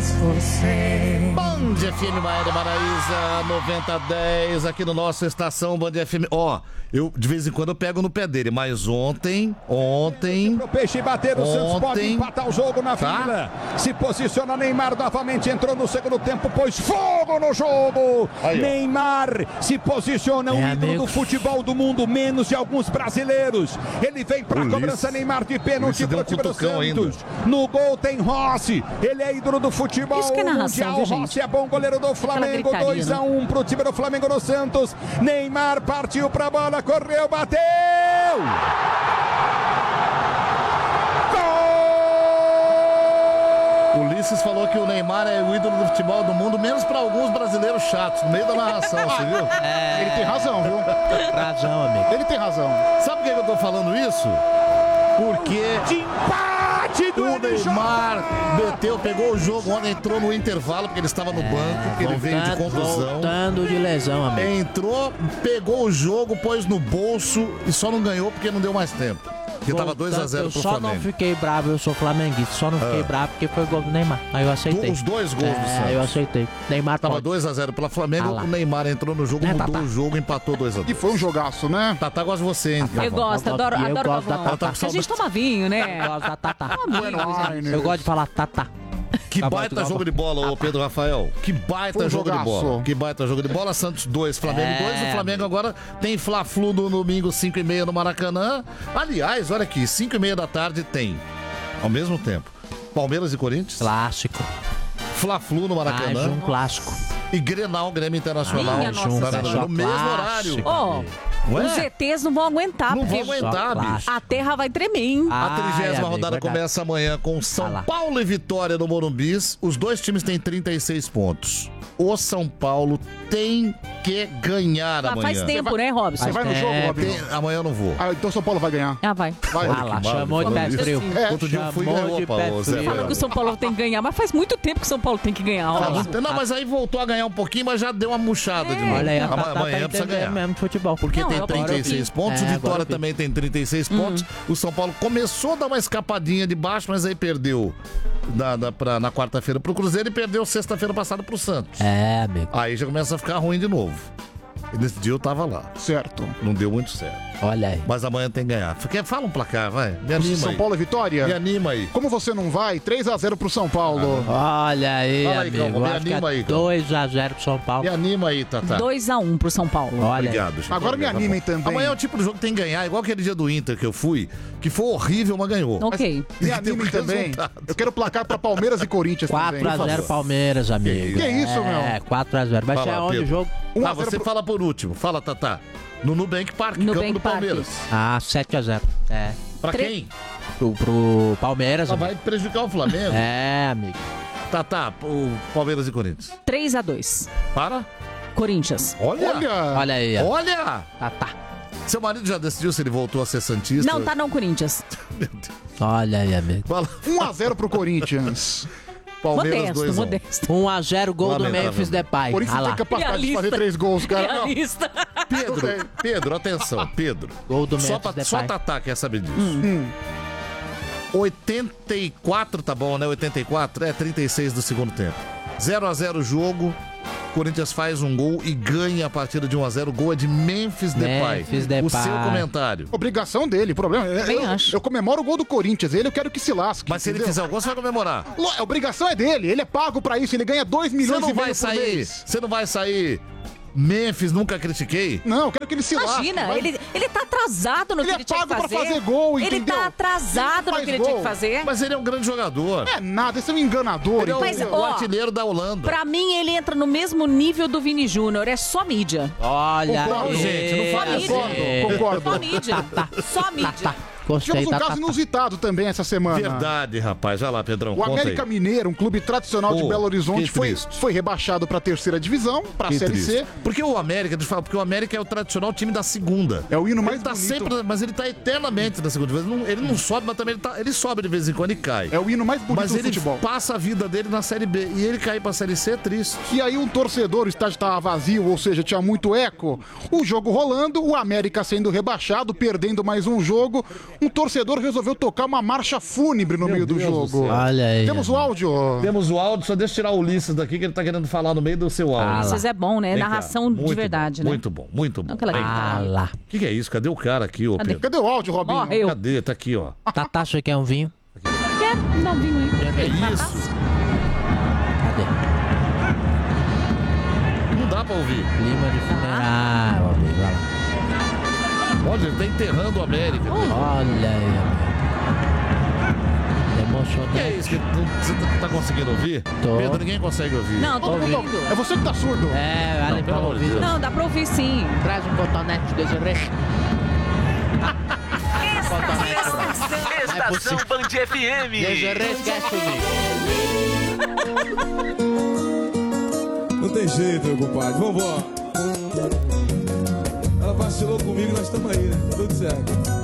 você. Band FM Maia da Maraísa 9010 aqui no nosso Estação Band FM. Ó, eu de vez em quando eu pego no pé dele, mas ontem. O Peixe bater, o Santos pode empatar o jogo na fila. Se posiciona Neymar novamente, entrou no segundo tempo, pôs fogo no jogo. Aí, Neymar se posiciona, um ídolo do futebol do mundo, menos de alguns brasileiros. Ele vem pra cobrança, Neymar de pênalti pro time do Santos. No gol tem Rossi, ele é ídolo do futebol Isso que é narração, mundial. viu, Rossi é bom goleiro do Flamengo, 2-1 pro time do Flamengo no Santos. Neymar partiu pra bola, correu, bateu! Ulisses falou que o Neymar é o ídolo do futebol do mundo, menos pra alguns brasileiros chatos, no meio da narração, você viu? Ele tem razão, viu? Razão, amigo. Ele tem razão. Sabe por que eu tô falando isso? Porque de empate do o Neymar meteu, pegou o jogo ontem, entrou no intervalo, porque ele estava no banco, porque ele veio de contusão. Voltando de lesão, amigo. Entrou, pegou o jogo, pôs no bolso e só não ganhou porque não deu mais tempo. Porque tava 2-0 pro Flamengo. Eu só não fiquei bravo, eu sou flamenguista. Só não fiquei bravo porque foi gol do Neymar. Aí eu aceitei. Os dois gols do Santos. Eu aceitei. Neymar tava 2-0 pela Flamengo, o Neymar entrou no jogo, mudou o jogo, empatou 2-2. E foi um jogaço, né? Tatá gosta de você, hein? Eu gosto, adoro gosto da Tatá. A gente toma vinho, né? Eu gosto da Tatá. Amigos, Eu gosto de falar Tatá. Que baita jogo de bola, ô Pedro Rafael. Que baita jogo de bola. Que baita jogo de bola. Santos 2, Flamengo 2. O Flamengo agora tem Fla-Flu no domingo, 5h30 no Maracanã. Aliás, olha aqui, 5h30 da tarde tem, ao mesmo tempo, Palmeiras e Corinthians. Clássico. Fla-Flu no Maracanã. Mais um clássico. E Grenal, Grêmio Internacional. No mesmo horário. Os ETs não vão aguentar. Não vão aguentar, bicho. A terra vai tremer, hein? A 30ª rodada começa amanhã com São Paulo e Vitória no Morumbi. Os dois times têm 36 pontos. O São Paulo tem que ganhar amanhã. Faz tempo, né, Robson? Você vai no jogo, Robson? Amanhã eu não vou. Então São Paulo vai ganhar. Vai. Chamou de pé frio. Outro dia eu fui e ganhou, Zé. Fala que o São Paulo tem que ganhar, mas faz muito tempo que o São Paulo tem que ganhar. Não, mas aí voltou a ganhar um pouquinho, mas já deu uma murchada de novo. Olha aí, amanhã precisa ganhar. Mesmo de futebol. Porque tem 36 pontos, o Vitória também tem 36 pontos. O São Paulo começou a dar uma escapadinha de baixo, mas aí perdeu na quarta-feira pro Cruzeiro e perdeu sexta-feira passada pro Santos. Amigo. Aí já começa a ficar ruim de novo. E nesse dia eu tava lá. Certo. Não deu muito certo. Olha aí. Mas amanhã tem que ganhar. Fala um placar, vai. Me anima São aí. Paulo e Vitória? Me anima aí. Como você não vai, 3-0 pro São Paulo. Olha aí, Fala aí, amigo. Calma, me anima aí, Calma. 2-0 pro São Paulo. Me anima aí, Tatá. 2-1 pro São Paulo. Olha. Obrigado, gente. Agora me animem também. Amanhã é o tipo do jogo que tem que ganhar, igual aquele dia do Inter que eu fui, que foi horrível, mas ganhou. Ok. Me animem também. Eu quero placar pra Palmeiras e Corinthians 4-0 Palmeiras, amigo. Que isso, meu? 4-0. Vai ser aonde o jogo? Você fala por último. Fala, Tatá. No Nubank Park, campo do Palmeiras. 7-0. Pra quem? Pro Palmeiras. Vai prejudicar o Flamengo. Amigo. Tatá, o Palmeiras e Corinthians. 3-2. Para. Corinthians. Olha aí. Olha! Tatá. Seu marido já decidiu se ele voltou a ser santista? Não, tá não, Corinthians. Meu Deus. Olha aí, amigo. 1-0 pro Corinthians. Palmeiras 2-1. Modesto. 1-0, gol do Memphis Depay. Por isso tem capacidade de fazer 3 gols, cara. Realista. Pedro, atenção, Pedro. Gol do Memphis Depay. Só Tatá quer saber disso. 84, tá bom, né? 84 é 36 do segundo tempo. 0-0 jogo. Corinthians faz um gol e ganha a partida de 1-0. O gol é de Memphis Depay. O seu comentário. Obrigação dele, problema. Eu comemoro o gol do Corinthians, eu quero que se lasque. Mas se ele fizer o gol, você vai comemorar. A obrigação é dele, ele é pago pra isso, ele ganha 2 milhões e meio por mês. Você não vai sair. Memphis, nunca critiquei. Não, eu quero que ele se lasque. Imagina, ele tá atrasado no que ele tinha que fazer. Pra fazer gol, ele entendeu? tá atrasado no que ele tinha que fazer. Mas ele é um grande jogador. É nada, esse é um enganador. Ele é o artilheiro da Holanda. Pra mim, ele entra no mesmo nível do Vini Júnior. É só mídia. Olha aí. Gente, não fala isso. Concordo. Só mídia. Só mídia. Tivemos um caso inusitado também essa semana. Verdade, rapaz. Vai lá, Pedrão. O América Mineiro, um clube tradicional de Belo Horizonte, foi rebaixado para a terceira divisão, para a Série C. Porque o América, deixa eu falar, porque o América é o tradicional time da segunda. É o hino mais bonito. Sempre, mas ele tá eternamente na segunda divisão. Ele não sobe, mas também ele sobe de vez em quando e cai. É o hino mais bonito do futebol. Mas ele passa a vida dele na Série B e ele cair para a Série C é triste. E aí um torcedor, o estádio estava vazio, ou seja, tinha muito eco. O jogo rolando, o América sendo rebaixado, perdendo mais um jogo. um torcedor resolveu tocar uma marcha fúnebre no meio do jogo. Olha aí. Temos o áudio. Temos o áudio, só deixa eu tirar o Ulisses daqui, que ele tá querendo falar no meio do seu áudio. Ulisses é bom, né? Narração de verdade, bom, né? Muito bom, muito bom. Lá. O que é isso? Cadê o cara aqui, ô Pedro? Cadê o áudio, Robinho? Morreu. Cadê? Tá aqui, ó. Tatá, você quer um vinho? Quer? Dá um vinho aí. É isso? Cadê? Não dá pra ouvir. Clima de funeral, amigo. Olha lá. Olha, ele tá enterrando o América. Olha aí, amigo. Emocionante. Que é isso? Você tá conseguindo ouvir? Tô. Pedro, ninguém consegue ouvir. Não, tô ouvindo. É você que tá surdo. É, olha pra ouvir. Não, dá pra ouvir sim. Traz um cotonete, Desirê. Estação Band FM. Desirê, esquece comigo. Não tem jeito, meu compadre. Vambora. Ela vacilou comigo e nós estamos aí, né? Tudo certo.